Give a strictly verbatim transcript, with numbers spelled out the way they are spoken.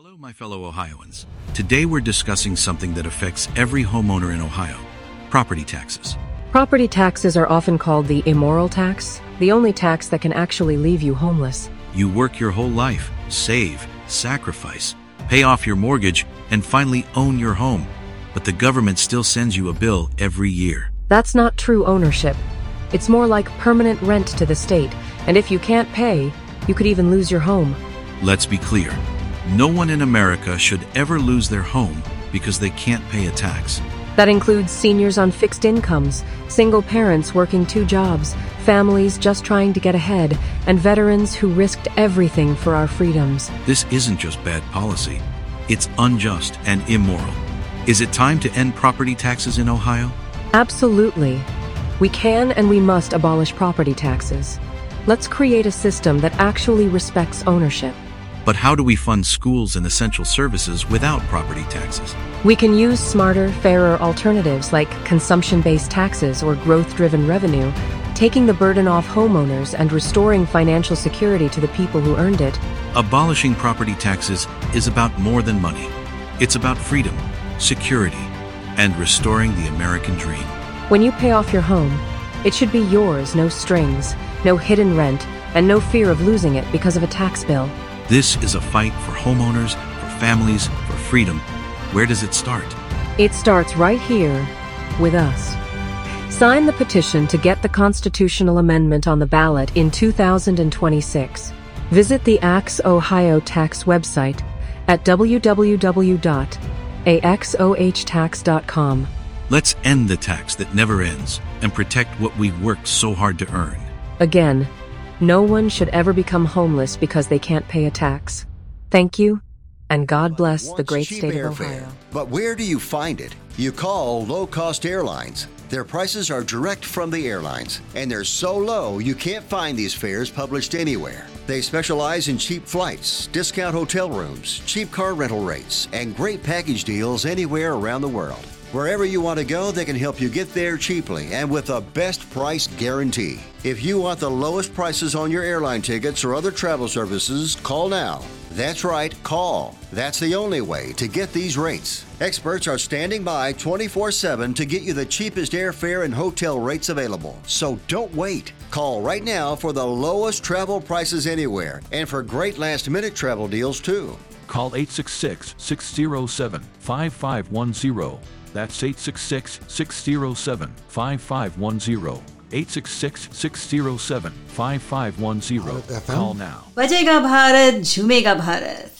Hello, my fellow Ohioans. Today we're discussing something that affects every homeowner in Ohio: property taxes. Property taxes are often called the immoral tax, the only tax that can actually leave you homeless. You work your whole life, save, sacrifice, pay off your mortgage, and finally own your home. But the government still sends you a bill every year. That's not true ownership. It's more like permanent rent to the state, and if you can't pay, you could even lose your home. Let's be clear. No one in America should ever lose their home because they can't pay a tax. That includes seniors on fixed incomes, single parents working two jobs, families just trying to get ahead, and veterans who risked everything for our freedoms. This isn't just bad policy. It's unjust and immoral. Is it time to end property taxes in Ohio? Absolutely. We can and we must abolish property taxes. Let's create a system that actually respects ownership. But how do we fund schools and essential services without property taxes? We can use smarter, fairer alternatives like consumption-based taxes or growth-driven revenue, taking the burden off homeowners and restoring financial security to the people who earned it. Abolishing property taxes is about more than money. It's about freedom, security, and restoring the American dream. When you pay off your home, it should be yours, no strings, no hidden rent, and no fear of losing it because of a tax bill. This is a fight for homeowners, for families, for freedom. Where does it start? It starts right here, with us. Sign the petition to get the constitutional amendment on the ballot in two thousand twenty-six. Visit the Axe Ohio Tax website at w w w dot a x o h tax dot com. Let's end the tax that never ends and protect what we've worked so hard to earn. Again, no one should ever become homeless because they can't pay a tax. Thank you, and God bless the great state of Ohio. But where do you find it? You call Low Cost Airlines. Their prices are direct from the airlines, and they're so low you can't find these fares published anywhere. They specialize in cheap flights, discount hotel rooms, cheap car rental rates, and great package deals anywhere around the world. Wherever you want to go, they can help you get there cheaply and with a best price guarantee. If you want the lowest prices on your airline tickets or other travel services, call now. That's right, call. That's the only way to get these rates. Experts are standing by twenty-four seven to get you the cheapest airfare and hotel rates available. So don't wait. Call right now for the lowest travel prices anywhere and for great last-minute travel deals too. Call eight six six, six zero seven, five five one zero. That's eight six six, six zero seven, five five one zero. eight six six, six zero seven, five five one zero. Call now. बजेगा भारत झूमेगा भारत